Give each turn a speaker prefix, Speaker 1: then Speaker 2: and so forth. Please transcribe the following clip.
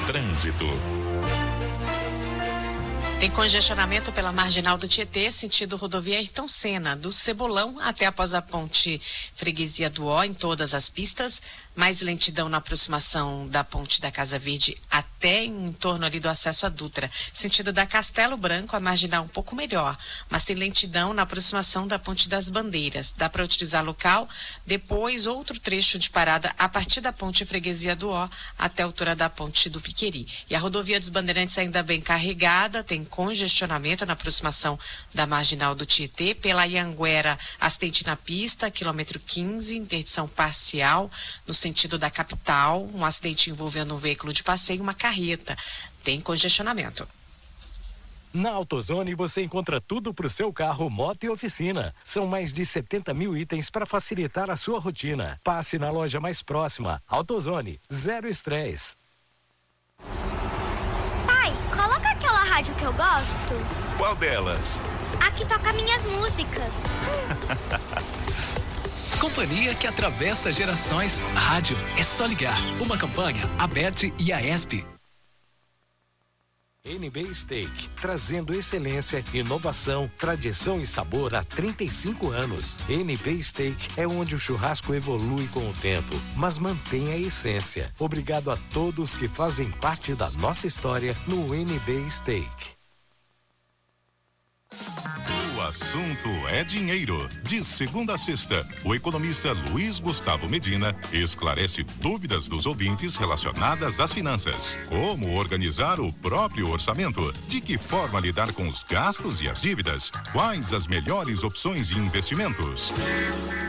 Speaker 1: Trânsito.
Speaker 2: Tem congestionamento pela Marginal do Tietê, sentido rodovia Ayrton Senna, do Cebolão até após a ponte Freguesia do Ó, em todas as pistas. Mais lentidão na aproximação da ponte da Casa Verde até em torno ali do acesso à Dutra. Sentido da Castelo Branco, a marginal um pouco melhor, mas tem lentidão na aproximação da Ponte das Bandeiras. Dá para utilizar local, depois outro trecho de parada a partir da ponte Freguesia do Ó até a altura da ponte do Piqueri. E a rodovia dos Bandeirantes ainda bem carregada, tem congestionamento na aproximação da marginal do Tietê, pela Anhanguera, acidente na pista, quilômetro 15, interdição parcial, no sentido da capital, um acidente envolvendo um veículo de passeio e uma carreta. Tem congestionamento.
Speaker 3: Na AutoZone você encontra tudo para o seu carro, moto e oficina. São mais de 70 mil itens para facilitar a sua rotina. Passe na loja mais próxima. AutoZone, zero estresse.
Speaker 4: Pai, coloca aquela rádio que eu gosto.
Speaker 1: Qual delas?
Speaker 4: A que toca minhas músicas.
Speaker 5: Companhia que atravessa gerações. Rádio é só ligar. Uma campanha, Aberte e Aesp.
Speaker 3: NB Steak, trazendo excelência, inovação, tradição e sabor há 35 anos. NB Steak é onde o churrasco evolui com o tempo, mas mantém a essência. Obrigado a todos que fazem parte da nossa história no NB Steak.
Speaker 1: O assunto é dinheiro. De segunda a sexta, o economista Luiz Gustavo Medina esclarece dúvidas dos ouvintes relacionadas às finanças. Como organizar o próprio orçamento? De que forma lidar com os gastos e as dívidas? Quais as melhores opções de investimentos?